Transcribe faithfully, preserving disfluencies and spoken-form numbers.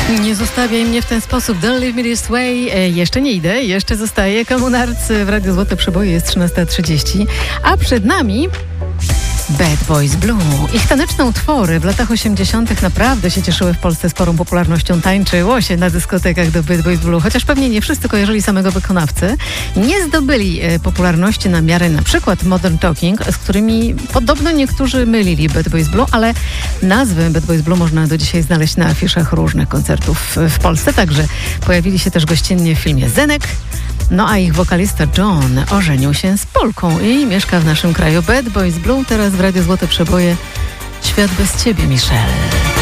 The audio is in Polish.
Nie zostawiaj mnie w ten sposób. Don't leave me this way. E, jeszcze nie idę, jeszcze zostaję. Komunarcy w Radiu Złote Przeboje jest trzynasta trzydzieści. A przed nami Bad Boys Blue. Ich taneczne utwory w latach osiemdziesiątych naprawdę się cieszyły w Polsce sporą popularnością. Tańczyło się na dyskotekach do Bad Boys Blue, chociaż pewnie nie wszyscy kojarzyli samego wykonawcę. Nie zdobyli e, popularności na miarę na przykład Modern Talking, z którymi podobno niektórzy mylili Bad Boys Blue, ale nazwy Bad Boys Blue można do dzisiaj znaleźć na afiszach różnych koncertów w Polsce. Także pojawili się też gościnnie w filmie Zenek. No a ich wokalista John ożenił się z Polką i mieszka w naszym kraju. Bad Boys Blue teraz w Radiu Złote Przeboje. Świat bez ciebie, Michelle.